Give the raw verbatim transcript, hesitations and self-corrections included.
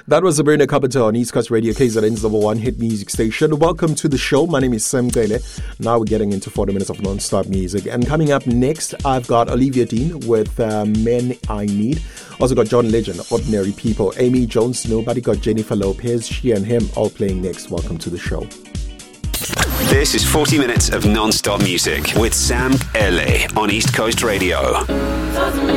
That was Sabrina Carpenter on East Coast Radio, K Z N's number one hit music station. Welcome to the show. My name is Sam Gele. Now we're getting into forty minutes of non-stop music. And coming up next, I've got Olivia Dean with uh, Men I Need. Also got John Legend, Ordinary People. Amy Jones, Nobody. Got Jennifer Lopez, She and Him, all playing next. Welcome to the show. This is forty minutes of non-stop music with Sam Gele on East Coast Radio.